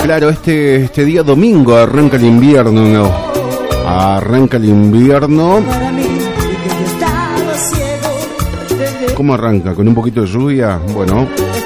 Claro, este día domingo arranca el invierno, ¿no? Arranca el invierno. ¿Cómo arranca? ¿Con un poquito de lluvia? Bueno,